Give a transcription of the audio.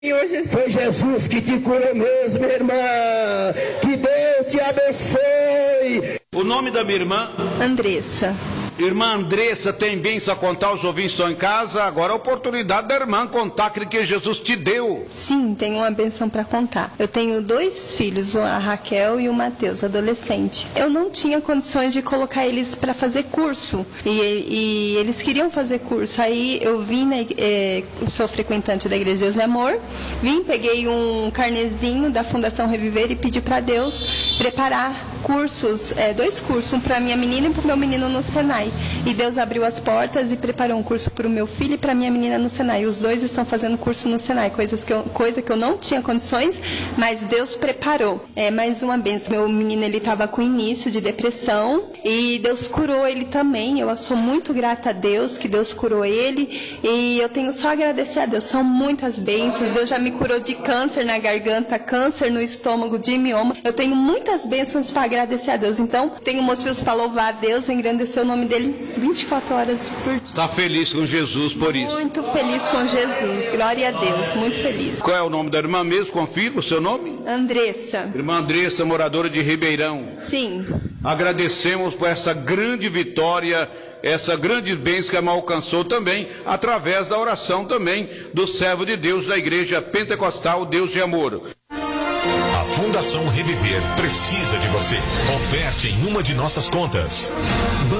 Senhor Jesus. Foi Jesus que te curou mesmo, irmã. Que Deus te abençoe. O nome da minha irmã? Andressa. Irmã Andressa, tem bênção a contar? Os ouvintes estão em casa. Agora a oportunidade da irmã contar aquilo que Jesus te deu. Sim, tenho uma benção para contar. Eu tenho 2 filhos, a Raquel e o Mateus, adolescente. Eu não tinha condições de colocar eles para fazer curso. E eles queriam fazer curso. Aí eu vim, sou frequentante da Igreja Deus é Amor. Vim, peguei um carnezinho da Fundação Reviver e pedi para Deus preparar cursos, 2 cursos, um para minha menina e para o meu menino no Senai. E Deus abriu as portas e preparou um curso para o meu filho e para minha menina no Senai. Os 2 estão fazendo curso no Senai, coisa que eu não tinha condições, mas Deus preparou. É mais uma bênção. Meu menino, ele estava com início de depressão e Deus curou ele também. Eu sou muito grata a Deus que Deus curou ele e eu tenho só a agradecer a Deus. São muitas bênçãos. Deus já me curou de câncer na garganta, câncer no estômago, de mioma. Eu tenho muitas bênçãos para agradecer a Deus. Então, tenho motivos para louvar a Deus, engrandecer o nome dele 24 horas por dia. Está feliz com Jesus por isso? Muito feliz com Jesus. Glória a Deus. Muito feliz. Qual é o nome da irmã mesmo? Confirma o seu nome? Andressa. Irmã Andressa, moradora de Ribeirão. Sim. Agradecemos por essa grande vitória, essa grande bênção que a irmã alcançou também, através da oração também do servo de Deus da Igreja Pentecostal Deus de Amor. A Fundação Reviver precisa de você. Oferte em uma de nossas contas.